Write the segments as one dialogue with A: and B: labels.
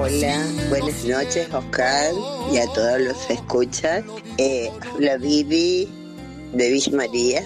A: Hola, buenas noches, Oscar, y a todos los escuchas. Habla Vivi de Villa María.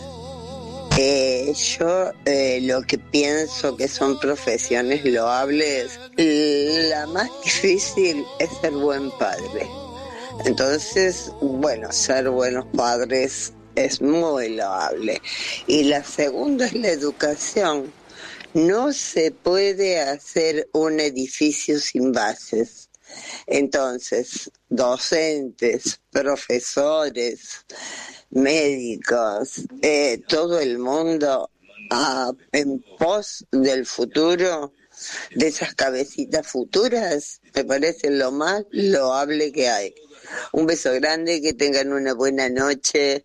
A: Yo lo que pienso que son profesiones loables, la más difícil es ser buen padre. Entonces, bueno, ser buenos padres es muy loable. Y la segunda es la educación. No se puede hacer un edificio sin bases. Entonces, docentes, profesores, médicos, todo el mundo en pos del futuro, de esas cabecitas futuras, me parece lo más loable que hay. Un beso grande, que tengan una buena noche.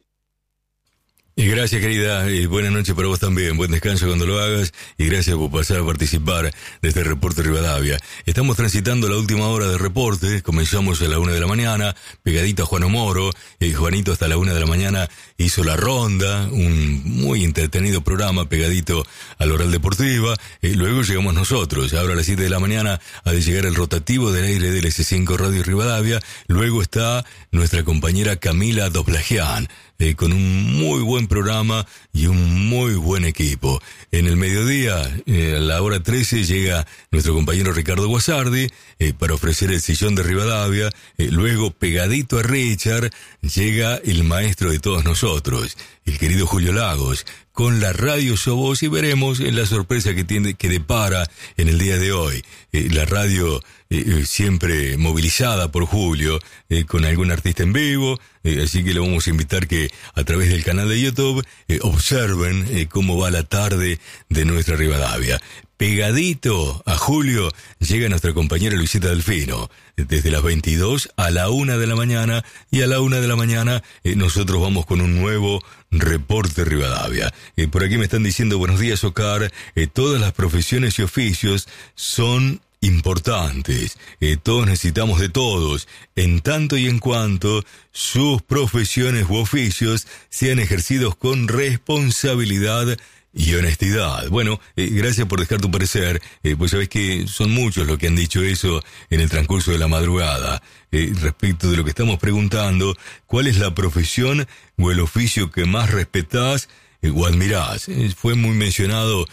B: Y gracias, querida, buenas noches para vos también, buen descanso cuando lo hagas, y gracias por pasar a participar de este Reporte Rivadavia. Estamos transitando la última hora de reporte, comenzamos a la 1 de la mañana, pegadito a Juan Moro, Juanito hasta la 1 de la mañana hizo La Ronda, un muy entretenido programa pegadito a la Oral Deportiva, luego llegamos nosotros, ahora a las 7 de la mañana ha de llegar el rotativo del aire del S5 Radio Rivadavia, luego está nuestra compañera Camila Doblagian, con un muy buen programa y un muy buen equipo. En el mediodía, a la hora 13, llega nuestro compañero Ricardo Guasardi para ofrecer el sillón de Rivadavia. Luego, pegadito a Richard, llega el maestro de todos nosotros, el querido Julio Lagos, con la radio So Voz, y veremos la sorpresa que depara en el día de hoy. La radio siempre movilizada por Julio, con algún artista en vivo, así que le vamos a invitar que a través del canal de YouTube observen cómo va la tarde de nuestra Rivadavia. Pegadito a Julio llega nuestra compañera Luisita Delfino, desde las 22 a la 1 de la mañana, y a la 1 de la mañana nosotros vamos con un nuevo Reporte Rivadavia. Por aquí me están diciendo, buenos días, Oscar, todas las profesiones y oficios son importantes, todos necesitamos de todos, en tanto y en cuanto sus profesiones u oficios sean ejercidos con responsabilidad y honestidad. Bueno, gracias por dejar tu parecer, pues sabés que son muchos los que han dicho eso en el transcurso de la madrugada, respecto de lo que estamos preguntando, ¿cuál es la profesión o el oficio que más respetás o admirás? Fue muy mencionado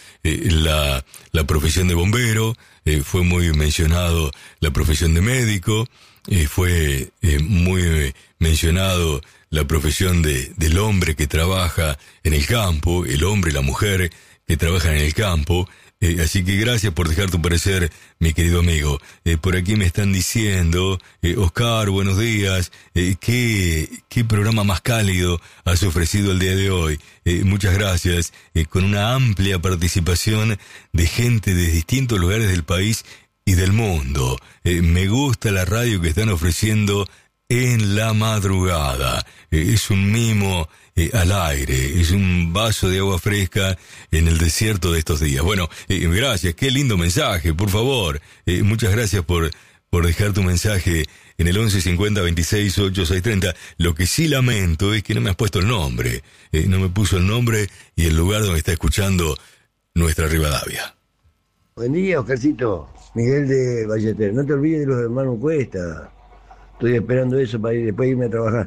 B: la profesión de bombero, fue muy mencionado la profesión de médico, fue muy mencionado la profesión del hombre que trabaja en el campo, el hombre y la mujer que trabajan en el campo. Así que gracias por dejar tu parecer, mi querido amigo. Por aquí me están diciendo, Oscar, buenos días, ¿qué programa más cálido has ofrecido el día de hoy? Muchas gracias, con una amplia participación de gente de distintos lugares del país y del mundo. Me gusta la radio que están ofreciendo en la madrugada. Es un mimo al aire, es un vaso de agua fresca en el desierto de estos días. Bueno, gracias, qué lindo mensaje, por favor. Muchas gracias por dejar tu mensaje en el 11 50 26 86 30. Lo que sí lamento es que no me has puesto el nombre. No me puso el nombre y el lugar donde está escuchando nuestra Rivadavia.
C: Buen día, Oscarcito. Miguel de Ballester. No te olvides de los hermanos Cuesta. Estoy esperando eso para después irme a trabajar.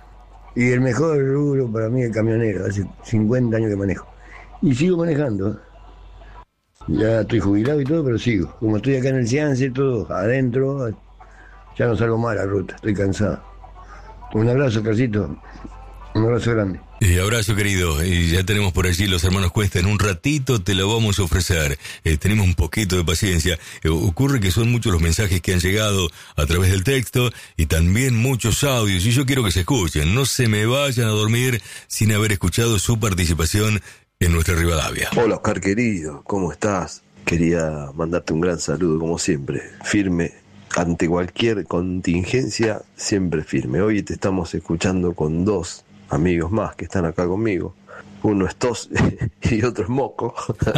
C: Y el mejor rubro para mí es el camionero. Hace 50 años que manejo. Y sigo manejando. Ya estoy jubilado y todo, pero sigo. Como estoy acá en el Ciance, todo adentro, ya no salgo más a la ruta. Estoy cansado. Un abrazo, Carcito. Un abrazo grande.
B: Abrazo, querido. Ya tenemos por allí los hermanos Cuesta. En un ratito te lo vamos a ofrecer. Tenemos un poquito de paciencia. Ocurre que son muchos los mensajes que han llegado a través del texto y también muchos audios. Y yo quiero que se escuchen. No se me vayan a dormir sin haber escuchado su participación en nuestra Rivadavia.
D: Hola, Oscar, querido. ¿Cómo estás? Quería mandarte un gran saludo, como siempre. Firme. Ante cualquier contingencia, siempre firme. Hoy te estamos escuchando con dos amigos más que están acá conmigo. Uno es tos y otro es moco.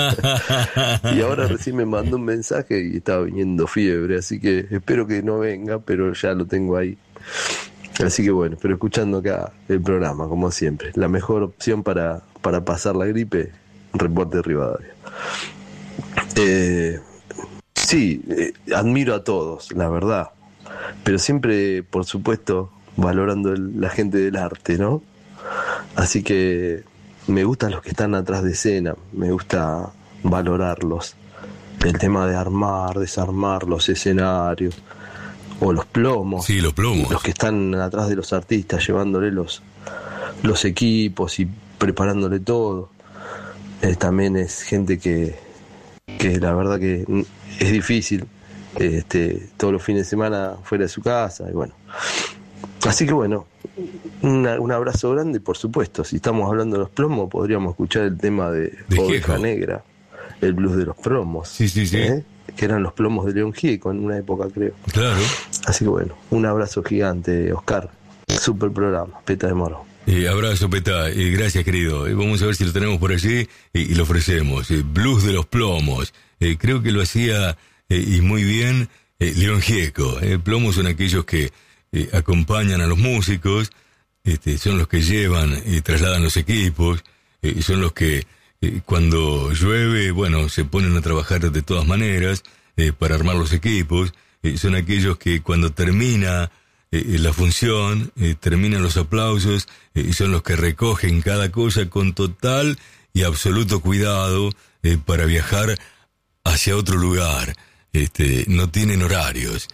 D: Y ahora recién me mandó un mensaje y estaba viniendo fiebre, así que espero que no venga, pero ya lo tengo ahí. Así que bueno, pero escuchando acá el programa, como siempre. La mejor opción para pasar la gripe, Reporte Rivadavia. Sí, admiro a todos, la verdad, pero siempre, por supuesto, valorando la gente del arte, ¿no? Así que me gustan los que están atrás de escena, me gusta valorarlos. El tema de armar, desarmar los escenarios, o los plomos.
B: Sí, los plomos.
D: Los que están atrás de los artistas, llevándole los equipos y preparándole todo. También es gente que la verdad que es difícil, todos los fines de semana fuera de su casa, y bueno. Así que bueno, un abrazo grande, por supuesto. Si estamos hablando de los plomos, podríamos escuchar el tema de Oveja Negra, el blues de los plomos.
B: Sí.
D: Que eran los plomos de León Gieco en una época, creo.
B: Claro.
D: Así que bueno, un abrazo gigante, Oscar. Super programa, Peta de Moro.
B: Abrazo, Peta. Gracias, querido. Vamos a ver si lo tenemos por allí y lo ofrecemos. Blues de los plomos. Creo que lo hacía y muy bien León Gieco. Plomos son aquellos que acompañan a los músicos, son los que llevan y trasladan los equipos, son los que cuando llueve, bueno, se ponen a trabajar de todas maneras para armar los equipos. Son aquellos que cuando termina la función, terminan los aplausos, son los que recogen cada cosa con total y absoluto cuidado para viajar hacia otro lugar. No tienen horarios,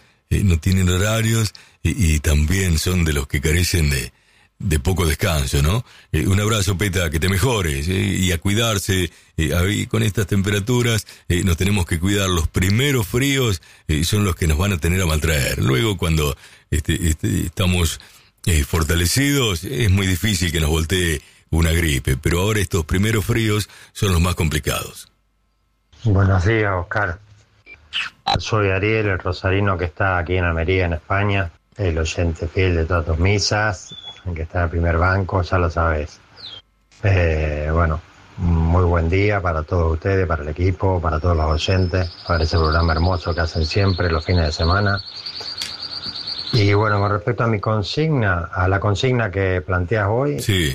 B: y también son de los que carecen de poco descanso, ¿no? Un abrazo, Peta, que te mejores, y a cuidarse. Ahí con estas temperaturas nos tenemos que cuidar. Los primeros fríos son los que nos van a tener a maltraer. Luego, cuando estamos fortalecidos, es muy difícil que nos voltee una gripe, pero ahora estos primeros fríos son los más complicados.
E: Buenos días, Oscar. Soy Ariel, el rosarino que está aquí en Almería, en España, el oyente fiel de todas tus misas, el que está en el primer banco, ya lo sabes. Bueno, muy buen día para todos ustedes, para el equipo, para todos los oyentes, para ese programa hermoso que hacen siempre los fines de semana. Y bueno, con respecto a mi consigna, a la consigna que planteas hoy,
B: sí.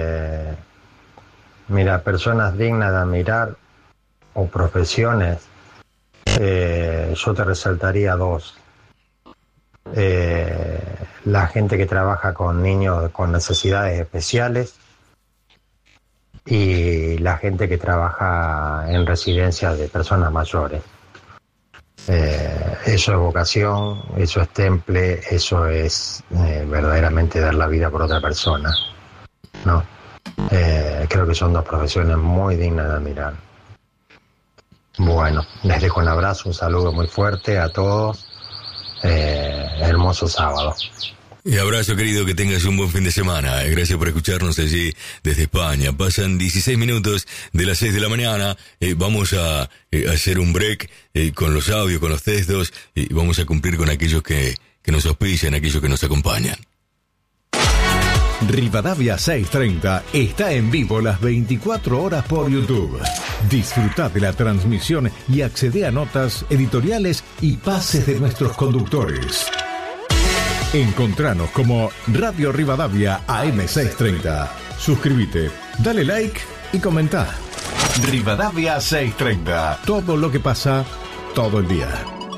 E: Mira, personas dignas de admirar o profesiones, yo te resaltaría dos. La gente que trabaja con niños con necesidades especiales y la gente que trabaja en residencias de personas mayores. Eso es vocación, eso es temple, eso es verdaderamente dar la vida por otra persona, ¿no? Creo que son dos profesiones muy dignas de admirar. Bueno, les dejo un abrazo, un saludo muy fuerte a todos. Hermoso sábado.
B: Y abrazo, querido, que tengas un buen fin de semana. Gracias por escucharnos allí desde España. Pasan 16 minutos de las 6 de la mañana. Vamos a hacer un break con los audios, con los textos, y vamos a cumplir con aquellos que nos auspician, aquellos que nos acompañan.
F: Rivadavia 630 está en vivo las 24 horas por YouTube. Disfruta de la transmisión y accede a notas, editoriales y pases de nuestros conductores. Encontranos como Radio Rivadavia AM630. Suscríbete, dale like y comenta. Rivadavia 630. Todo lo que pasa, todo el día.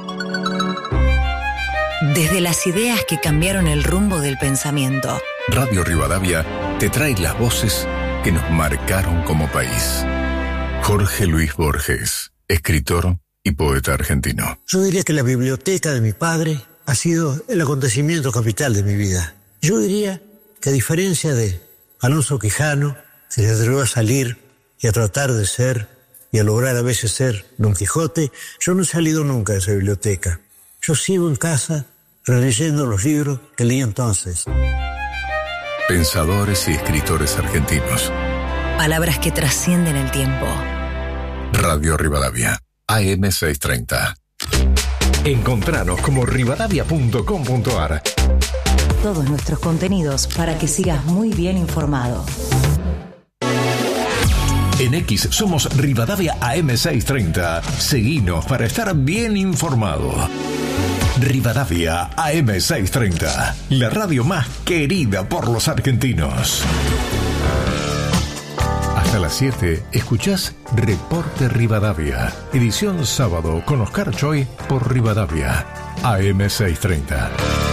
G: Desde las ideas que cambiaron el rumbo del pensamiento.
F: Radio Rivadavia te trae las voces que nos marcaron como país. Jorge Luis Borges, escritor y poeta argentino.
H: Yo diría que la biblioteca de mi padre ha sido el acontecimiento capital de mi vida. Yo diría que a diferencia de Alonso Quijano, que se atrevió a salir y a tratar de ser y a lograr a veces ser Don Quijote, yo no he salido nunca de esa biblioteca. Yo sigo en casa releyendo los libros que leí entonces.
F: Pensadores y escritores argentinos.
G: Palabras que trascienden el tiempo.
F: Radio Rivadavia, AM630. Encontranos como rivadavia.com.ar.
G: Todos nuestros contenidos para que sigas muy bien informado.
F: En X somos Rivadavia AM630. Seguinos para estar bien informado. Rivadavia AM630, la radio más querida por los argentinos. Hasta a las 7 escuchás Reporte Rivadavia, edición sábado con Oscar Choi por Rivadavia, AM 630.